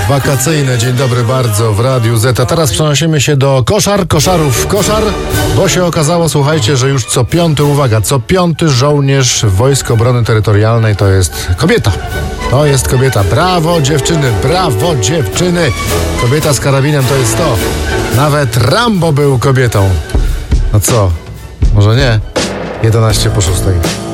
wakacyjne. Dzień dobry bardzo w Radiu Z. A teraz przenosimy się do koszarów, bo się okazało, słuchajcie, że już co piąty żołnierz Wojsk Obrony Terytorialnej to jest kobieta. To jest kobieta. Brawo dziewczyny. Kobieta z karabinem to jest to. Nawet Rambo był kobietą. No co? Może nie? 11 po 6.